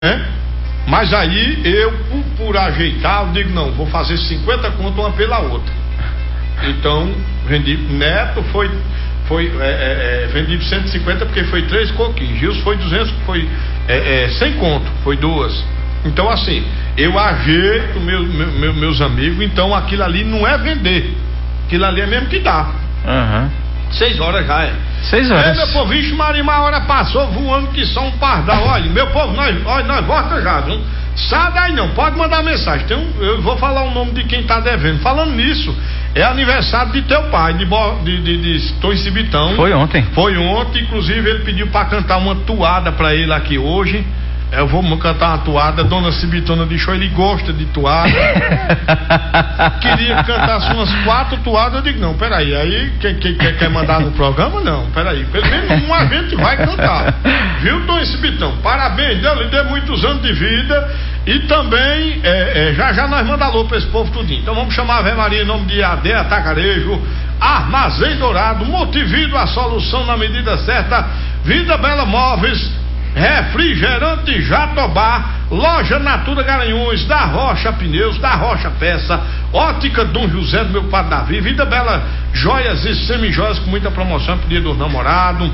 né? Mas aí eu, por ajeitar, eu digo, não, vou fazer 50 conto uma pela outra. Então, vendi, Neto vendi 150 porque foi 3 coquinhos, Gilson foi 200, foi 100 conto, foi 2. Então assim, eu ajeito meus amigos, então aquilo ali não é vender, aquilo ali é mesmo que dá. 6 horas já é. 6 horas. Meu povo, vixe Maria, uma hora passou voando que só um pardal. Olha, meu povo, nós volta já, viu? Sai daí não, pode mandar mensagem. Eu vou falar o nome de quem tá devendo. Falando nisso, é aniversário de teu pai, de Tom Cibitão. Foi ontem. Foi ontem, inclusive ele pediu pra cantar uma toada pra ele aqui hoje. Eu vou cantar uma toada. Dona Cibitona deixou, ele gosta de toada. Queria que cantasse umas 4 toadas. Eu digo, não, peraí. Aí quer mandar no programa? Não, peraí. Pelo menos um a gente vai cantar. Viu, Dona Cibitão? Parabéns, Deus lhe dê muitos anos de vida. E também, já nós manda alô pra esse povo tudinho. Então vamos chamar a Ave Maria em nome de AD Atacarejo, Armazém Dourado, Multivido, a solução na medida certa, Vida Bela Móveis, Refrigerante Jatobá, Loja Natura Garanhuns, da Rocha Pneus, da Rocha Peça, Ótica Dom José do meu padre Davi, Vida Bela Joias e Semijoias com muita promoção pro dia do namorado.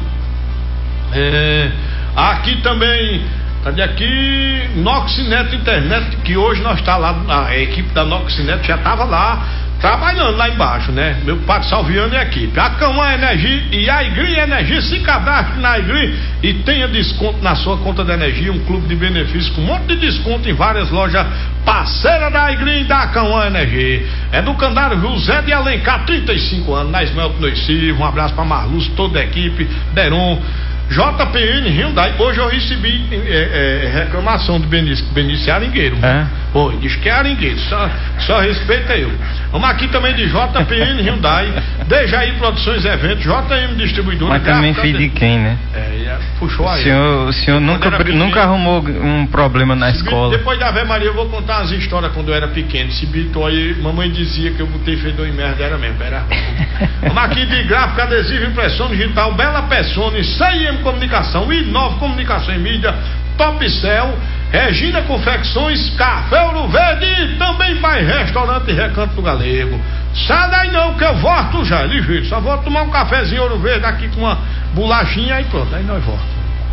Aqui também, cadê aqui? Noxineto Internet, que hoje nós tá lá, a equipe da Noxineto já estava lá trabalhando lá embaixo, né? Meu padre Salviano e a equipe. A Cauã Energia e a Igri Energia, se cadastre na Igri e tenha desconto na sua conta de energia, um clube de benefícios com um monte de desconto em várias lojas parceiras da Igri e da Cauã Energia. É do Candário José de Alencar, 35 anos, na Esmelto Noissivo. Um abraço pra Marluz, toda a equipe, Deron, JPN Hyundai. Hoje eu recebi reclamação do Benício Aringueiro. Oi, diz que é Aringueiro, só respeita eu. Vamos aqui também de JPN Hyundai, Dejaí Produções Eventos, JM Distribuidora. Mas também filho de quem, né? Puxou aí. O senhor nunca arrumou um problema na escola. Depois da Ave Maria eu vou contar as histórias quando eu era pequeno. Se bitou aí, mamãe dizia que eu botei fedor em merda, era mesmo, era. Vamos aqui de gráfica, adesivo, impressão digital, Bela Persone, CIM Comunicação, I9 Comunicação e Mídia, Top Cell, Regina Confecções, Café Ouro Verde e também vai Restaurante Recanto do Galego. Sai daí não, que eu volto já, ligeiro. Só vou tomar um cafezinho Ouro Verde aqui com uma bolachinha e pronto, aí nós voltamos.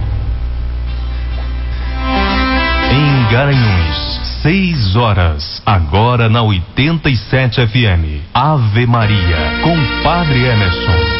Em Garanhuns, 6 horas, agora na 87 FM. Ave Maria, com Padre Emerson.